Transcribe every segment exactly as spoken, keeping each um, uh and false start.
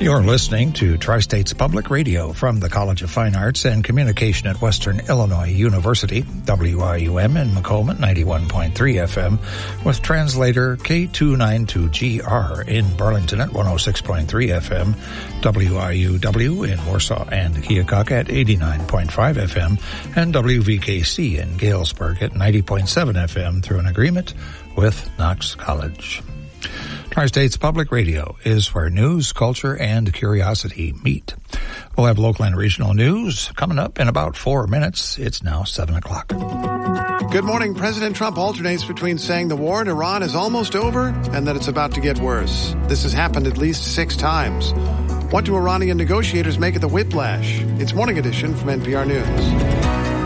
You're listening to Tri-States Public Radio from the College of Fine Arts and Communication at Western Illinois University, W I U M in Macomb at ninety-one point three F M, with translator K two ninety-two G R in Burlington at one oh six point three F M, W I U W in Warsaw and Keokuk at eighty-nine point five F M, and W V K C in Galesburg at ninety point seven F M through an agreement with Knox College. Tri-States Public Radio is where news, culture, and curiosity meet. We'll have local and regional news coming up in about four minutes. It's now seven o'clock. Good morning. President Trump alternates between saying the war in Iran is almost over and that it's about to get worse. This has happened at least six times. What do Iranian negotiators make of the whiplash? It's Morning Edition from N P R News.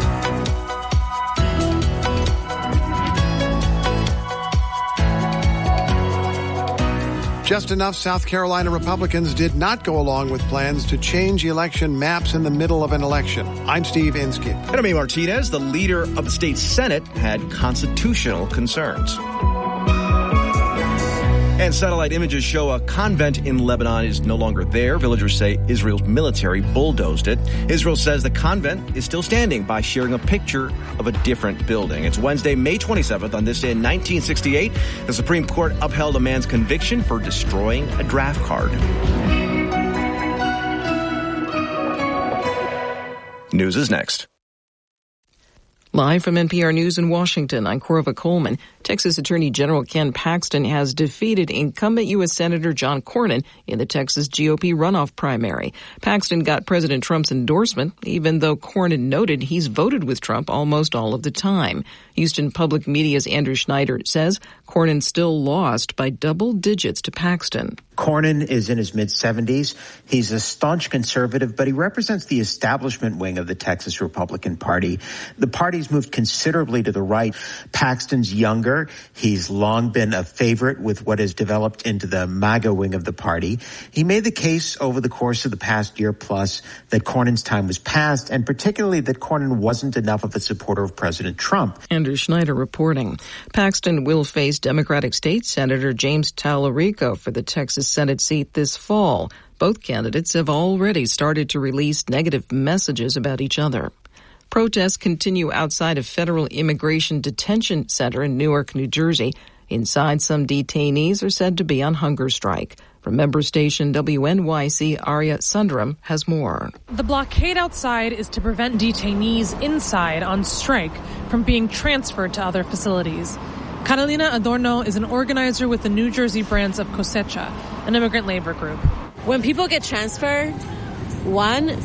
Just enough South Carolina Republicans did not go along with plans to change election maps in the middle of an election. I'm Steve Inskeep. And I'm A. Martinez. The leader of the state Senate had constitutional concerns. And satellite images show a convent in Lebanon is no longer there. Villagers say Israel's military bulldozed it. Israel says the convent is still standing by sharing a picture of a different building. It's Wednesday, May twenty-seventh. On this day in nineteen sixty-eight, the Supreme Court upheld a man's conviction for destroying a draft card. News is next. Live from N P R News in Washington, I'm Corva Coleman. Texas Attorney General Ken Paxton has defeated incumbent U S Senator John Cornyn in the Texas G O P runoff primary. Paxton got President Trump's endorsement, even though Cornyn noted he's voted with Trump almost all of the time. Houston Public Media's Andrew Schneider says Cornyn still lost by double digits to Paxton. Cornyn is in his mid-seventies. He's a staunch conservative, but he represents the establishment wing of the Texas Republican Party. The party's moved considerably to the right. Paxton's younger. He's long been a favorite with what has developed into the MAGA wing of the party. He made the case over the course of the past year plus that Cornyn's time was past, and particularly that Cornyn wasn't enough of a supporter of President Trump. Andrew Schneider reporting. Paxton will face Democratic State Senator James Tallarico for the Texas Senate seat this fall. Both candidates have already started to release negative messages about each other. Protests continue outside a federal immigration detention center in Newark, New Jersey. Inside, some detainees are said to be on hunger strike. From member station W N Y C, Arya Sundaram has more. The blockade outside is to prevent detainees inside on strike from being transferred to other facilities. Carolina Adorno is an organizer with the New Jersey branch of Cosecha, an immigrant labor group. When people get transferred, one,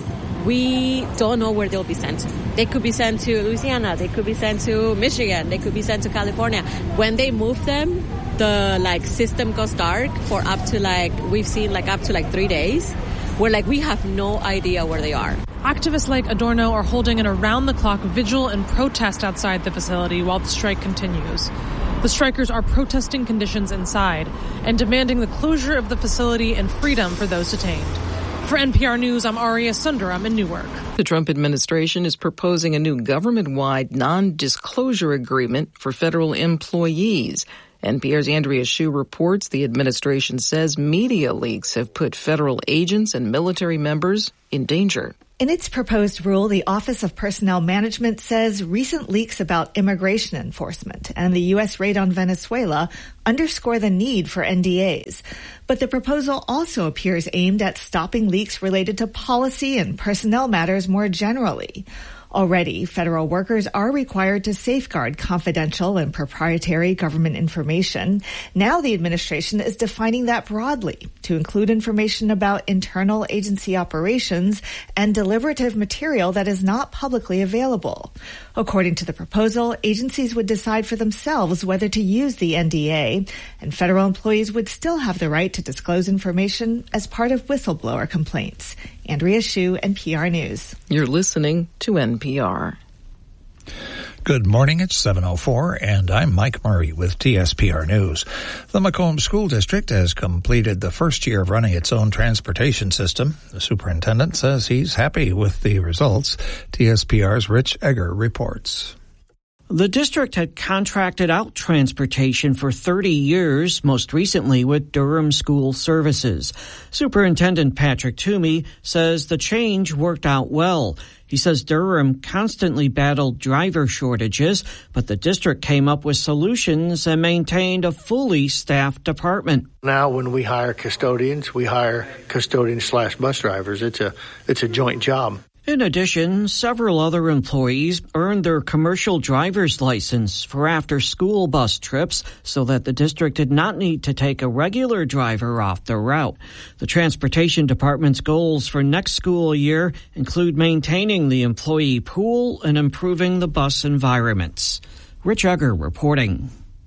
we don't know where they'll be sent. They could be sent to Louisiana, they could be sent to Michigan, they could be sent to California. When they move them, the like system goes dark for up to like, we've seen like up to like three days, where like we have no idea where they are. Activists like Adorno are holding an around-the-clock vigil and protest outside the facility while the strike continues. The strikers are protesting conditions inside and demanding the closure of the facility and freedom for those detained. For N P R News, I'm Arya Sundaram in Newark. The Trump administration is proposing a new government-wide non-disclosure agreement for federal employees. N P R's Andrea Hsu reports the administration says media leaks have put federal agents and military members in danger. In its proposed rule, the Office of Personnel Management says recent leaks about immigration enforcement and the U S raid on Venezuela underscore the need for N D As. But the proposal also appears aimed at stopping leaks related to policy and personnel matters more generally. Already, federal workers are required to safeguard confidential and proprietary government information. Now the administration is defining that broadly to include information about internal agency operations and deliberative material that is not publicly available. According to the proposal, agencies would decide for themselves whether to use the N D A, and federal employees would still have the right to disclose information as part of whistleblower complaints. Andrea Hsu, N P R News. You're listening to N P R. Good morning, it's seven oh four, and I'm Mike Murray with T S P R News. The Macomb School District has completed the first year of running its own transportation system. The superintendent says he's happy with the results. T S P R's Rich Egger reports. The district had contracted out transportation for thirty years, most recently with Durham School Services. Superintendent Patrick Toomey says the change worked out well. He says Durham constantly battled driver shortages, but the district came up with solutions and maintained a fully staffed department. Now when we hire custodians, we hire custodians slash bus drivers. It's a, it's a joint job. In addition, several other employees earned their commercial driver's license for after-school bus trips so that the district did not need to take a regular driver off the route. The Transportation Department's goals for next school year include maintaining the employee pool and improving the bus environments. Rich Ugger reporting.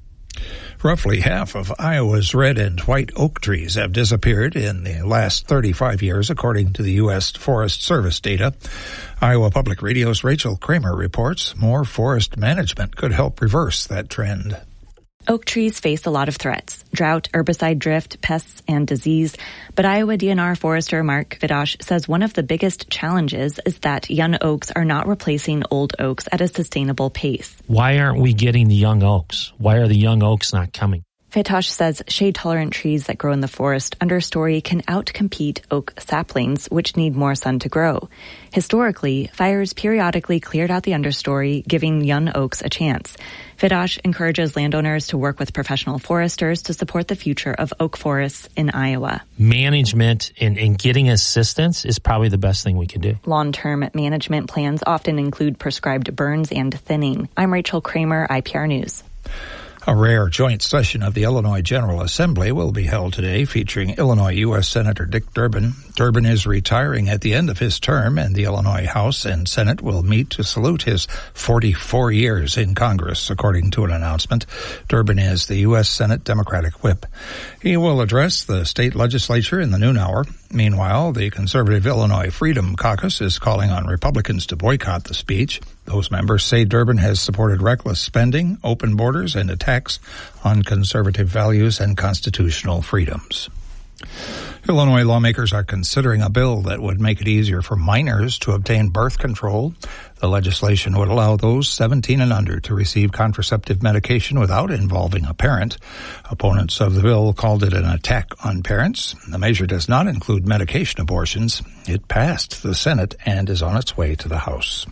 Roughly half of Iowa's red and white oak trees have disappeared in the last thirty-five years, according to the U S Forest Service data. Iowa Public Radio's Rachel Kramer reports more forest management could help reverse that trend. Oak trees face a lot of threats: drought, herbicide drift, pests, and disease. But Iowa D N R forester Mark Vidosh says one of the biggest challenges is that young oaks are not replacing old oaks at a sustainable pace. Why aren't we getting the young oaks? Why are the young oaks not coming? Vidosh says shade-tolerant trees that grow in the forest understory can outcompete oak saplings, which need more sun to grow. Historically, fires periodically cleared out the understory, giving young oaks a chance. Vidosh encourages landowners to work with professional foresters to support the future of oak forests in Iowa. Management and, and getting assistance is probably the best thing we can do. Long-term management plans often include prescribed burns and thinning. I'm Rachel Kramer, I P R News. A rare joint session of the Illinois General Assembly will be held today, featuring Illinois U S Senator Dick Durbin. Durbin is retiring at the end of his term, and the Illinois House and Senate will meet to salute his forty-four years in Congress, according to an announcement. Durbin is the U S Senate Democratic whip. He will address the state legislature in the noon hour. Meanwhile, the conservative Illinois Freedom Caucus is calling on Republicans to boycott the speech. Those members say Durbin has supported reckless spending, open borders, and attacks on conservative values and constitutional freedoms. Illinois lawmakers are considering a bill that would make it easier for minors to obtain birth control. The legislation would allow those seventeen and under to receive contraceptive medication without involving a parent. Opponents of the bill called it an attack on parents. The measure does not include medication abortions. It passed the Senate and is on its way to the House.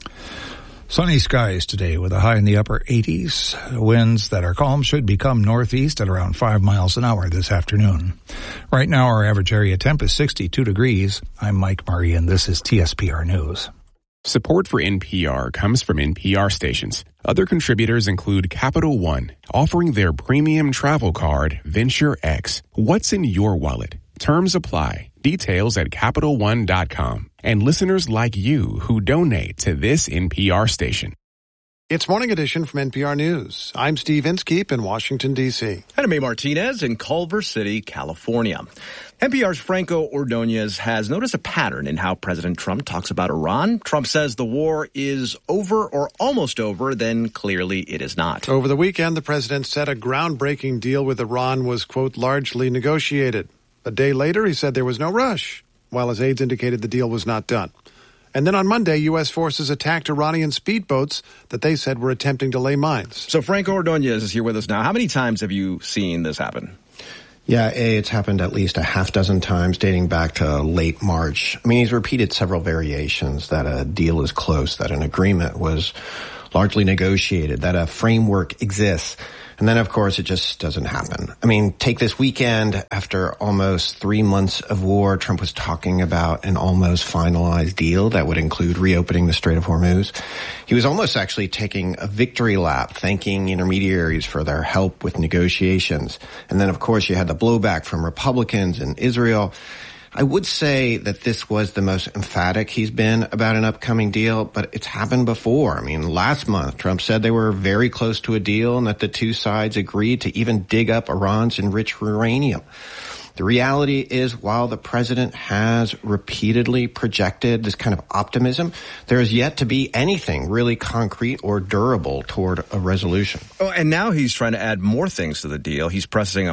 Sunny skies today with a high in the upper eighties. Winds that are calm should become northeast at around five miles an hour this afternoon. Right now, our average area temp is sixty-two degrees. I'm Mike Murray, and this is T S P R News. Support for N P R comes from N P R stations. Other contributors include Capital One, offering their premium travel card, Venture X. What's in your wallet? Terms apply. Details at Capital One dot com. And listeners like you who donate to this N P R station. It's Morning Edition from N P R News. I'm Steve Inskeep in Washington, D C. And May Martinez in Culver City, California. N P R's Franco Ordonez has noticed a pattern in how President Trump talks about Iran. Trump says the war is over or almost over, then clearly it is not. Over the weekend, the president said a groundbreaking deal with Iran was, quote, largely negotiated. A day later, he said there was no rush, while his aides indicated the deal was not done. And then on Monday, U S forces attacked Iranian speedboats that they said were attempting to lay mines. So Franco Ordonez is here with us now. How many times have you seen this happen? Yeah, A, it's happened at least a half dozen times dating back to late March. I mean, he's repeated several variations that a deal is close, that an agreement was largely negotiated, that a framework exists. And then, of course, it just doesn't happen. I mean, take this weekend. After almost three months of war, Trump was talking about an almost finalized deal that would include reopening the Strait of Hormuz. He was almost actually taking a victory lap, thanking intermediaries for their help with negotiations. And then, of course, you had the blowback from Republicans in Israel. I would say that this was the most emphatic he's been about an upcoming deal, but it's happened before. I mean, last month, Trump said they were very close to a deal and that the two sides agreed to even dig up Iran's enriched uranium. The reality is, while the president has repeatedly projected this kind of optimism, there is yet to be anything really concrete or durable toward a resolution. Oh, and now he's trying to add more things to the deal. He's pressing